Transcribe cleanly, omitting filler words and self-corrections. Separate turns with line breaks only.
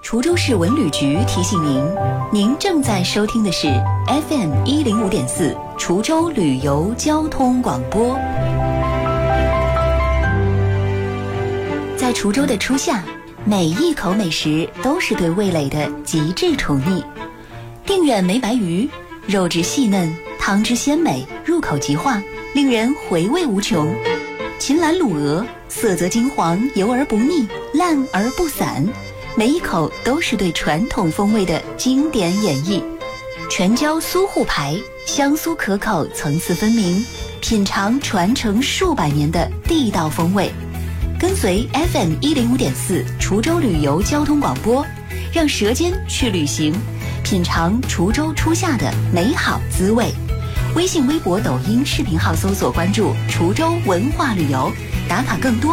滁州市文旅局提醒您，您正在收听的是 FM105.4 滁州旅游交通广播。在滁州的初夏，每一口美食都是对味蕾的极致宠溺。定远梅白鱼，肉质细嫩，汤汁鲜美，入口即化，令人回味无穷。秦兰卤鹅，色泽金黄，油而不腻，烂而不散，每一口都是对传统风味的经典演绎。全椒苏沪排，香酥可口，层次分明，品尝传承数百年的地道风味。跟随 FM105.4 滁州旅游交通广播，让舌尖去旅行，品尝滁州初夏的美好滋味。微信、微博、抖音视频号搜索关注滁州文化旅游，打卡更多。